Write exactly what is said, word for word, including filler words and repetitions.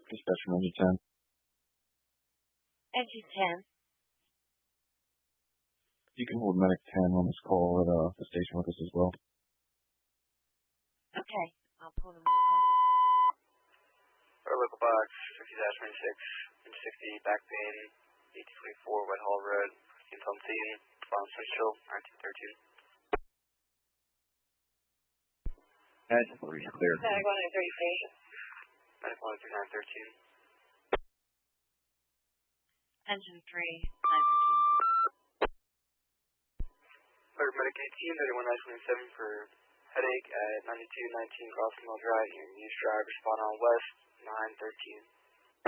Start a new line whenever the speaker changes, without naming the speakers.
Dispatch from engine ten.
Engine ten.
You can hold medic ten on this call at uh, the station with us as well.
Okay, I'll pull them on the call.
Our local box, fifty dash twenty-six, inch sixty, back pain, eighteen twenty-four, Whitehall Road, fifteen on scene, Farm Central, nineteen thirteen.
Engine three is clear.
Medic one thirty-three.
Medic one thirty-nine thirteen.
Engine three, nine thirteen.
Clear medic eighteen, thirty-one nine twenty-seven for headache at ninety-two nineteen Crossing Mill Drive. Your news drive, respond on west, nine thirteen.